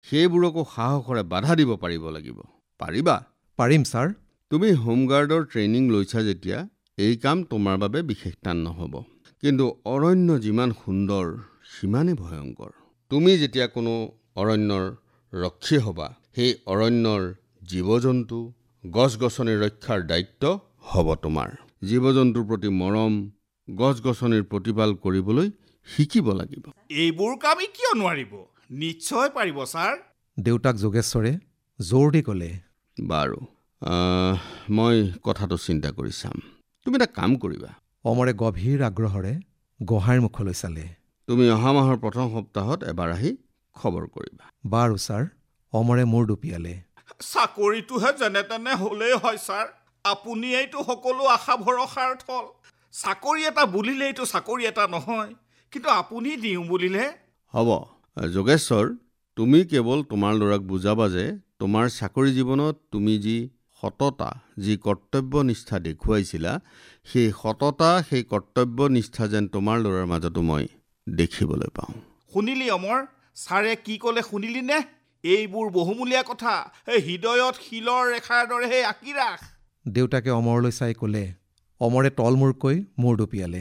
সেইবোৰকো সাহসৰে বাধা দিব পাৰিব লাগিব। পাৰিবা? পাৰিম ছাৰ। তুমি হোমগাৰ্ডৰ ট্ৰেইনিং লৈছা যেতিয়া এই কাম তোমাৰ বাবে বিশেষ টান নহ'ব। কিন্তু অৰণ্য যিমান সুন্দৰ সিমানেই ভয়ংকৰ। তুমি যেতিয়া কোনো অৰণ্যৰ ৰক্ষী হ'বা, সেই অৰণ্যৰ জীৱ-জন্তু, গছ-গছনিৰ ৰক্ষাৰ দায়িত্ব হ'ব তোমাৰ। জীৱ-জন্তুৰ প্ৰতি মৰম, গছ-গছনিৰ প্ৰতিপাল কৰিবলৈ শিকিব লাগিব। এইবোৰ কাম কিয় নোৱাৰিব? নিশ্চয় পাৰিব ছাৰ। দেউতাক যোগেশ্বৰে জোৰ দি ক'লে। বাৰু, মই কথাটো চিন্তা কৰি চাম। তুমি এটা কাম কৰিবা। অমৰে গভীৰ আগ্ৰহেৰে গোহাঁইৰ মুখলৈ চালে। তুমি অহা মাহৰ প্ৰথম সপ্তাহত এবাৰ আহি খবৰ কৰিবা। বাৰু ছাৰ। অমৰে মূৰ দুপিয়ালে। চাকৰিটোহে যেনে তেনে হ'লেই হয় ছাৰ। আপুনি এইটো সকলো আশা ভৰসাৰ থল। চাকৰি এটা বুলিলেইটো চাকৰি এটা নহয়, কিন্তু আপুনি দিওঁ বুলিলে। হ'ব যোগেশ্বৰ, তুমি কেৱল তোমাৰ ল'ৰাক বুজাবা যে তোমাৰ চাকৰি জীৱনত তুমি যি সততা, যি কৰ্তব্যনিষ্ঠা দেখুৱাইছিলা, সেই সততা, সেই কৰ্তব্যনিষ্ঠা যেন তোমাৰ ল'ৰাৰ মাজতো মই দেখিবলৈ পাওঁ। শুনিলি অমৰ? ছাৰে কি ক'লে শুনিলি নে? এইবোৰ বহুমূলীয়া কথা। এই হৃদয়ত শিলৰ ৰেখাৰ দৰেহে আঁকি ৰাখ। দেউতাকে অমৰলৈ চাই ক'লে। অমৰে তলমূৰকৈ মূৰ দুপিয়ালে।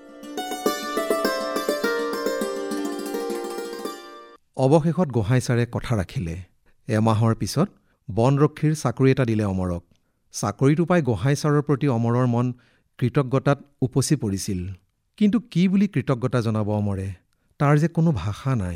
অৱশেষত গোহাঁই ছাৰে কথা ৰাখিলে। এমাহৰ পিছত বনৰক্ষীৰ চাকৰি এটা দিলে অমৰক। চাকৰিটো পাই গোহাঁই ছাৰৰ প্ৰতি অমৰৰ মন কৃতজ্ঞতাত উপচি পৰিছিল। কিন্তু কি বুলি কৃতজ্ঞতা জনাব অমৰে? তাৰ যে কোনো ভাষা নাই।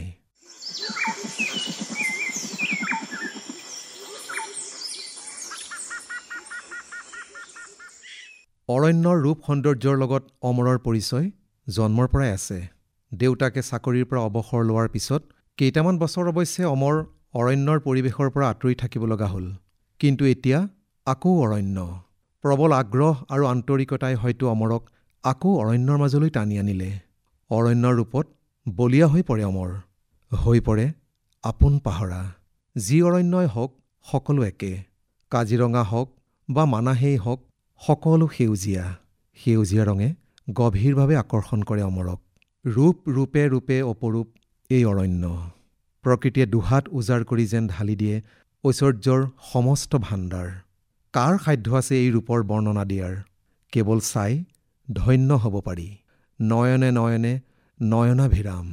অৰণ্যৰ ৰূপ সৌন্দৰ্যৰ লগত অমৰৰ পৰিচয় জন্মৰ পৰাই আছে। দেউতাকে চাকৰিৰ পৰা অৱসৰ লোৱাৰ পিছত কেইটামান বছৰ অৱশ্যে অমৰ অৰণ্যৰ পৰিৱেশৰ পৰা আঁতৰি থাকিব লগা হ'ল। কিন্তু এতিয়া আকৌ অৰণ্য। প্ৰবল আগ্ৰহ আৰু আন্তৰিকতাই হয়তো অমৰক আকৌ অৰণ্যৰ মাজলৈ টানি আনিলে। অৰণ্যৰ ৰূপত বলীয়া হৈ পৰে অমৰ। হৈ পৰে আপোন পাহৰা। যি অৰণ্যই হওক সকলো একে। কাজিৰঙা হওক বা মানাহেই হওক, সকলো সেউজীয়া। সেউজীয়া ৰঙে গভীৰভাৱে আকৰ্ষণ কৰে অমৰক। ৰূপ ৰূপে ৰূপে অপৰূপ এই অৰণ্য। প্ৰকৃতিয়ে দুহাত উজাৰ কৰি যেন ঢালি দিয়ে ঐশ্বৰ্যৰ সমস্ত ভাণ্ডাৰ। কাৰ সাধ্য আছে এই ৰূপৰ বৰ্ণনা দিয়াৰ? কেৱল চাই ধন্য হ'ব পাৰি। নয়নে নয়নে নয়নাভিৰাম।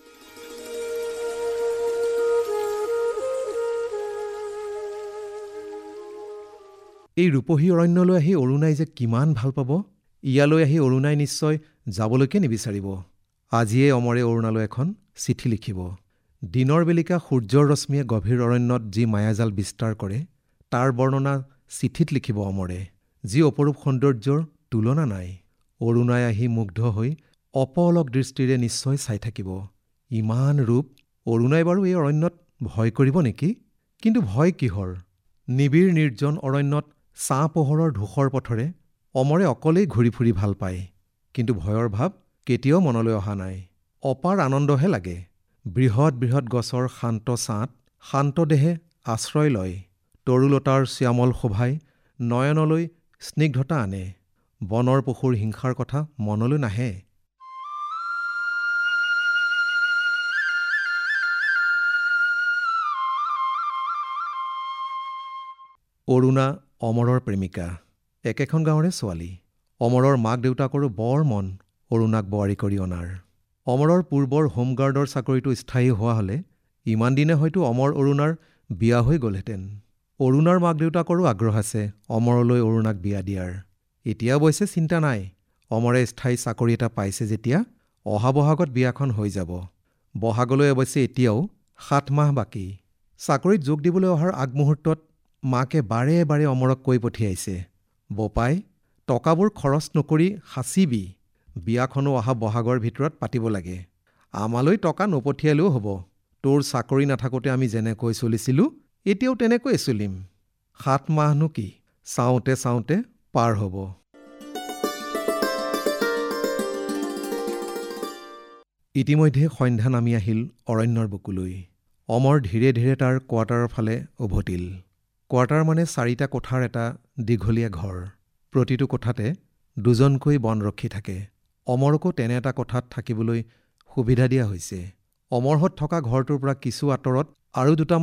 এই ৰূপহী অৰণ্যলৈ আহি অৰুণাই যে কিমান ভাল পাব। ইয়ালৈ আহি অৰুণাই নিশ্চয় যাবলৈকে নিবিচাৰিব। আজিয়ে অমৰে অৰুণালৈ এখন চিঠি লিখিব। দিনৰ বেলিকা সূৰ্যৰ ৰশ্মিয়ে গভীৰ অৰণ্যত যি মায়াজাল বিস্তাৰ কৰে, তাৰ বৰ্ণনা চিঠিত লিখিব অমৰে। যি অপৰূপ সৌন্দৰ্যৰ তুলনা নাই। অৰুণাই আহি মুগ্ধ হৈ অপলক দৃষ্টিৰে নিশ্চয় চাই থাকিব। ইমান ৰূপ। অৰুণাই বাৰু এই অৰণ্যত ভয় কৰিব নেকি? কিন্তু ভয় কিহৰ? নিবিড় নিৰ্জন অৰণ্যত ছাঁ পোহৰৰ ধূসৰ পথৰে অমৰে অকলেই ঘূৰি ফুৰি ভাল পায়। কিন্তু ভয়ৰ ভাৱ কেতিয়াও মনলৈ অহা নাই। অপাৰ আনন্দহে লাগে। বৃহৎ বৃহৎ গছৰ শান্ত ছাঁত শান্ত দেহে আশ্ৰয় লয়। তৰুলতাৰ শ্যামল শোভাই নয়নলৈ স্নিগ্ধতা আনে। বনৰ পশুৰ হিংসাৰ কথা মনলৈ নাহে। অৰুণা অমৰৰ প্ৰেমিকা। একেখন গাঁৱৰে ছোৱালী। অমৰৰ মাক দেউতাকৰো বৰ মন অৰুণাক বোৱাৰী কৰি অনাৰ। অমৰৰ পূৰ্বৰ হোমগাৰ্ডৰ চাকৰিটো স্থায়ী হোৱা হ'লে ইমান দিনে হয়তো অমৰ অৰুণাৰ বিয়া হৈ গ'লহেঁতেন। অৰুণাৰ মাক দেউতাকৰো আগ্ৰহ আছে অমৰলৈ অৰুণাক বিয়া দিয়াৰ। এতিয়া অৱশ্যে চিন্তা নাই। অমৰে স্থায়ী চাকৰি এটা পাইছে যেতিয়া অহা বহাগত বিয়াখন হৈ যাব। বহাগলৈ অৱশ্যে এতিয়াও 7 মাহ বাকী। চাকৰিত যোগ দিবলৈ অহাৰ আগমুহূৰ্তত মাকে বাৰে বাৰে অমৰক কৈ পঠিয়াইছে, বোপাই, টকাবোৰ খৰচ নকৰি সাঁচিবি। বিয়াখনো অহা বহাগৰ ভিতৰত পাতিব লাগে। আমালৈ টকা নপঠিয়ালেও হ'ব। তোৰ চাকৰি নাথাকোঁতে আমি যেনেকৈ চলিছিলোঁ এতিয়াও তেনেকৈয়ে চলিম। 7 মাহনো কি, চাওঁতে চাওঁতে পাৰ হ'ব। ইতিমধ্যে সন্ধ্যা নামি আহিল অৰণ্যৰ বুকুলৈ। অমৰ ধীৰে ধীৰে তাৰ কোৱাৰ্টাৰৰ ফালে উভতিল। কোৱাৰ্টাৰ মানে 4টা কোঠাৰ এটা দীঘলীয়া ঘৰ। প্ৰতিটো কোঠাতে 2জনকৈ বনৰক্ষী থাকে। অমৰকো তেনে এটা কোঠাত থাকিবলৈ সুবিধা দিয়া হৈছে। অমৰহত থকা ঘৰটোৰ পৰা কিছু আঁতৰত আৰু 2টা